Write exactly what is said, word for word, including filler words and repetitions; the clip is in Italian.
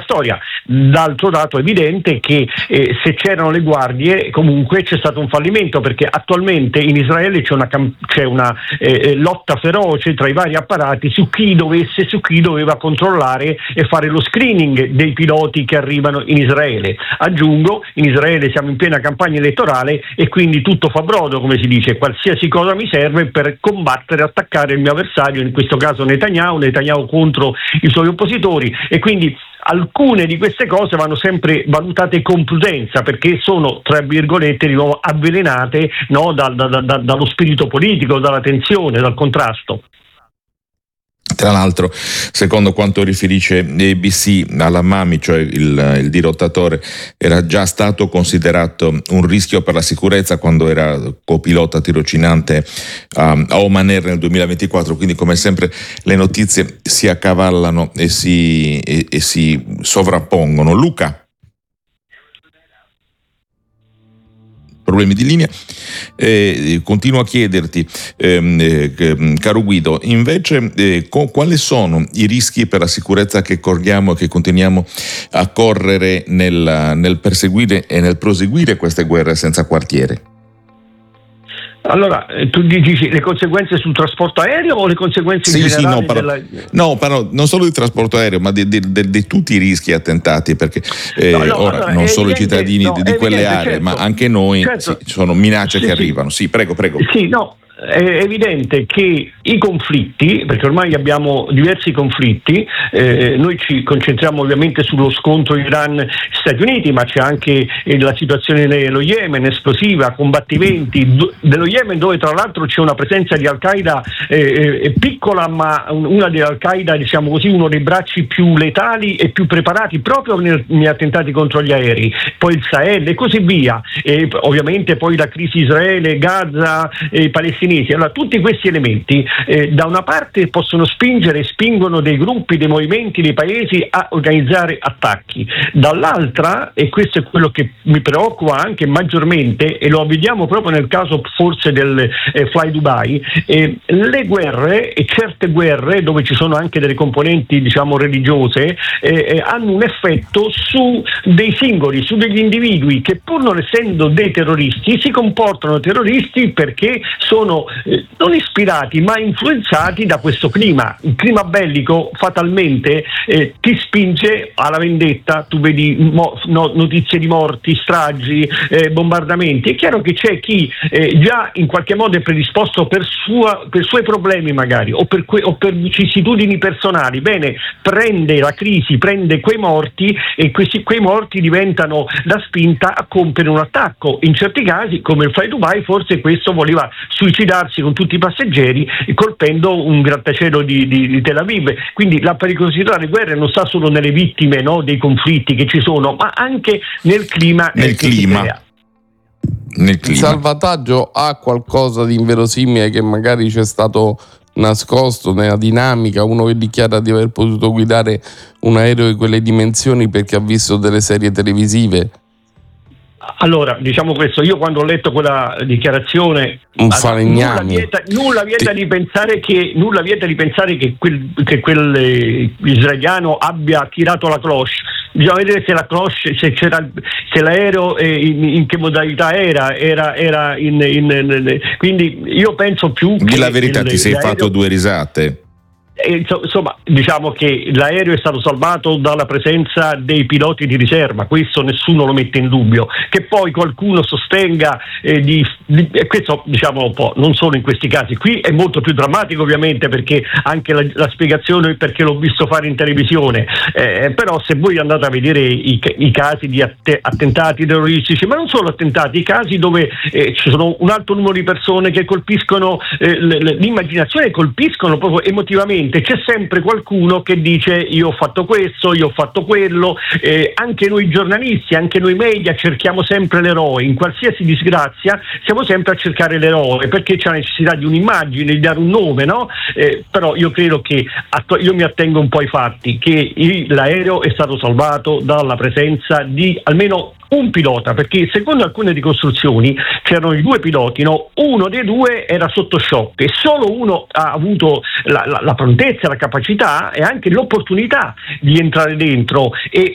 storia. D'altro dato è evidente che eh, se c'erano le guardie comunque c'è stato un fallimento, perché attualmente in Israele c'è una, c'è una eh, lotta feroce tra i vari apparati su chi dovesse, su chi doveva controllare e fare lo screening dei piloti che arrivano in Israele. Aggiungo, in Israele siamo in piena campagna elettorale e quindi tutto fa brodo, come si dice, qualsiasi cosa mi serve per combattere, attaccare il mio avversario, in questo caso Netanyahu, Netanyahu contro i suoi oppositori, e quindi alcune di queste cose vanno sempre valutate con prudenza, perché sono, tra virgolette, di nuovo avvelenate, no, da, da, da, dallo spirito politico, dalla tensione, dal contrasto. Tra l'altro, secondo quanto riferisce A B C, al-Hammami, cioè il, il dirottatore, era già stato considerato un rischio per la sicurezza quando era copilota tirocinante um, a Oman Air nel duemilaventiquattro, quindi come sempre le notizie si accavallano e si, e, e si sovrappongono. Luca? Problemi di linea. Eh, continuo a chiederti, ehm, eh, caro Guido, invece eh, co- quali sono i rischi per la sicurezza che corriamo e che continuiamo a correre nel, nel perseguire e nel proseguire queste guerre senza quartiere? Allora, tu dici le conseguenze sul trasporto aereo o le conseguenze sì, in generale? Sì, no, parlo, della... no, parlo non solo di trasporto aereo, ma di, di, di, di tutti i rischi attentati, perché eh, no, no, ora allora, non solo evidente, i cittadini no, di, di quelle aree, certo, ma anche noi, certo, sì, sono minacce sì, che sì. arrivano. Sì, prego, prego. Sì, no. È evidente che i conflitti, perché ormai abbiamo diversi conflitti, eh, noi ci concentriamo ovviamente sullo scontro Iran-Stati Uniti, ma c'è anche eh, la situazione dello Yemen, esplosiva, combattimenti do, dello Yemen, dove tra l'altro c'è una presenza di Al-Qaeda eh, eh, piccola, ma una di Al-Qaeda, diciamo così, uno dei bracci più letali e più preparati proprio nel, negli attentati contro gli aerei, poi il Sahel e così via, e ovviamente poi la crisi Israele, Gaza, eh, Palestina. Allora, tutti questi elementi eh, da una parte possono spingere e spingono dei gruppi, dei movimenti, dei paesi a organizzare attacchi, dall'altra, e questo è quello che mi preoccupa anche maggiormente, e lo vediamo proprio nel caso forse del eh, Fly Dubai, eh, le guerre, e certe guerre dove ci sono anche delle componenti diciamo religiose, eh, eh, hanno un effetto su dei singoli, su degli individui che pur non essendo dei terroristi si comportano terroristi perché sono Eh, non ispirati ma influenzati da questo clima. Il clima bellico fatalmente eh, ti spinge alla vendetta, tu vedi mo- no, notizie di morti, stragi, eh, bombardamenti. È chiaro che c'è chi eh, già in qualche modo è predisposto per, sua, per suoi problemi magari o per, que- o per vicissitudini personali, bene, prende la crisi, prende quei morti e questi, quei morti diventano la spinta a compiere un attacco. In certi casi, come il Fly Dubai, forse questo voleva suicidarsi con tutti i passeggeri colpendo un grattacielo di, di, di Tel Aviv. Quindi la pericolosità delle guerre non sta solo nelle vittime, no, dei conflitti che ci sono, ma anche nel clima. Nel clima. Nel clima. Il salvataggio ha qualcosa di inverosimile che magari c'è stato nascosto nella dinamica, uno che dichiara di aver potuto guidare un aereo di quelle dimensioni perché ha visto delle serie televisive. Allora, diciamo questo, io quando ho letto quella dichiarazione un nulla vieta, nulla vieta di pensare che nulla vieta di pensare che quel, che quel eh, israeliano abbia tirato la cloche. Bisogna vedere se la cloche, se c'era, se l'aereo eh, in, in che modalità era, era, era in, in, in quindi io penso più che la verità, il, ti sei l'aereo... fatto due risate. Insomma, diciamo che l'aereo è stato salvato dalla presenza dei piloti di riserva, questo nessuno lo mette in dubbio. Che poi qualcuno sostenga eh, di, di eh, questo diciamo un po', non solo in questi casi, qui è molto più drammatico ovviamente, perché anche la, la spiegazione perché l'ho visto fare in televisione, eh, però se voi andate a vedere i, i casi di att- attentati terroristici, ma non solo attentati, i casi dove eh, ci sono un alto numero di persone che colpiscono eh, l'immaginazione, colpiscono proprio emotivamente. C'è sempre qualcuno che dice io ho fatto questo, io ho fatto quello, eh, anche noi giornalisti, anche noi media cerchiamo sempre l'eroe, in qualsiasi disgrazia siamo sempre a cercare l'eroe perché c'è necessità di un'immagine, di dare un nome, no? Eh, però io credo che attu- io mi attengo un po' ai fatti, che il, l'aereo è stato salvato dalla presenza di almeno un pilota, perché secondo alcune ricostruzioni c'erano i due piloti, no? Uno dei due era sotto shock e solo uno ha avuto la, la, la prontezza, la capacità e anche l'opportunità di entrare dentro e